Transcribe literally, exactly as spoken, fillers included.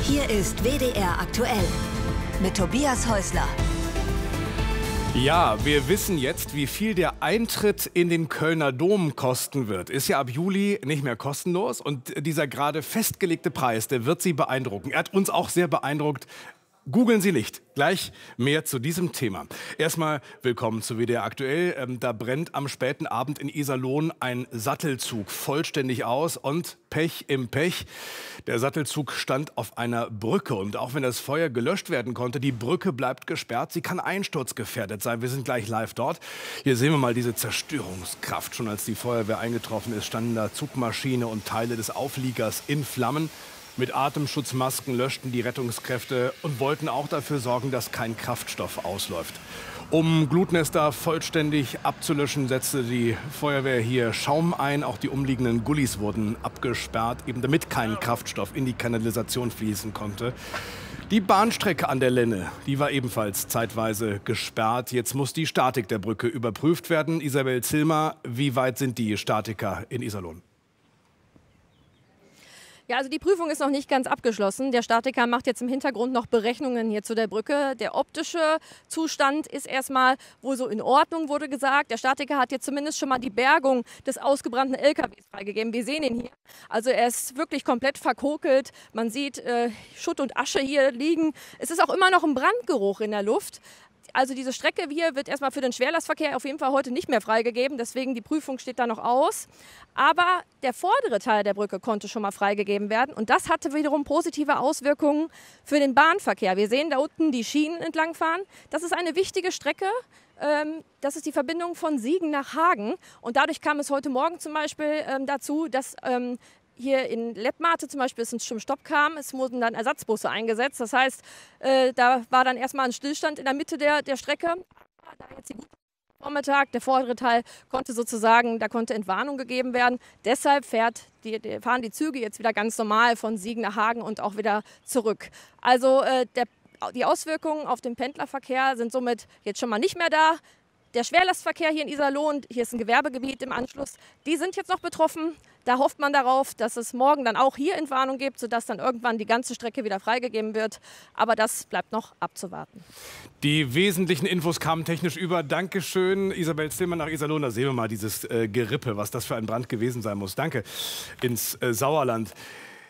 Hier ist W D R aktuell mit Tobias Häusler. Ja, wir wissen jetzt, wie viel der Eintritt in den Kölner Dom kosten wird. Ist ja ab Juli nicht mehr kostenlos und dieser gerade festgelegte Preis, der wird Sie beeindrucken. Er hat uns auch sehr beeindruckt. Googeln Sie Licht. Gleich mehr zu diesem Thema. Erstmal willkommen zu W D R aktuell. Ähm, da brennt am späten Abend in Iserlohn ein Sattelzug vollständig aus und Pech im Pech. Der Sattelzug stand auf einer Brücke und auch wenn das Feuer gelöscht werden konnte, die Brücke bleibt gesperrt. Sie kann einsturzgefährdet sein. Wir sind gleich live dort. Hier sehen wir mal diese Zerstörungskraft. Schon als die Feuerwehr eingetroffen ist, standen da Zugmaschine und Teile des Aufliegers in Flammen. Mit Atemschutzmasken löschten die Rettungskräfte und wollten auch dafür sorgen, dass kein Kraftstoff ausläuft. Um Glutnester vollständig abzulöschen, setzte die Feuerwehr hier Schaum ein. Auch die umliegenden Gullis wurden abgesperrt, eben damit kein Kraftstoff in die Kanalisation fließen konnte. Die Bahnstrecke an der Lenne, die war ebenfalls zeitweise gesperrt. Jetzt muss die Statik der Brücke überprüft werden. Isabel Zillmer, wie weit sind die Statiker in Iserlohn? Ja, also die Prüfung ist noch nicht ganz abgeschlossen. Der Statiker macht jetzt im Hintergrund noch Berechnungen hier zu der Brücke. Der optische Zustand ist erstmal wohl so in Ordnung, wurde gesagt. Der Statiker hat jetzt zumindest schon mal die Bergung des ausgebrannten L K Ws freigegeben. Wir sehen ihn hier. Also er ist wirklich komplett verkokelt. Man sieht äh, Schutt und Asche hier liegen. Es ist auch immer noch ein Brandgeruch in der Luft. Also diese Strecke hier wird erstmal für den Schwerlastverkehr auf jeden Fall heute nicht mehr freigegeben. Deswegen die Prüfung steht da noch aus. Aber der vordere Teil der Brücke konnte schon mal freigegeben werden. Und das hatte wiederum positive Auswirkungen für den Bahnverkehr. Wir sehen da unten die Schienen entlangfahren. Das ist eine wichtige Strecke. Das ist die Verbindung von Siegen nach Hagen. Und dadurch kam es heute Morgen zum Beispiel dazu, dass hier in Lettmate zum Beispiel es zum Stopp kam. Es wurden dann Ersatzbusse eingesetzt. Das heißt, äh, da war dann erstmal ein Stillstand in der Mitte der, der Strecke. Da jetzt die gute Vormittag, der vordere Teil konnte sozusagen, da konnte Entwarnung gegeben werden. Deshalb fährt die, die, fahren die Züge jetzt wieder ganz normal von Siegen nach Hagen und auch wieder zurück. Also äh, der, die Auswirkungen auf den Pendlerverkehr sind somit jetzt schon mal nicht mehr da. Der Schwerlastverkehr hier in Iserlohn, hier ist ein Gewerbegebiet im Anschluss, die sind jetzt noch betroffen. Da hofft man darauf, dass es morgen dann auch hier Entwarnung gibt, sodass dann irgendwann die ganze Strecke wieder freigegeben wird. Aber das bleibt noch abzuwarten. Die wesentlichen Infos kamen technisch über. Dankeschön, Isabel Zillmer nach Iserlohn. Da sehen wir mal dieses äh, Gerippe, was das für ein Brand gewesen sein muss. Danke ins äh, Sauerland.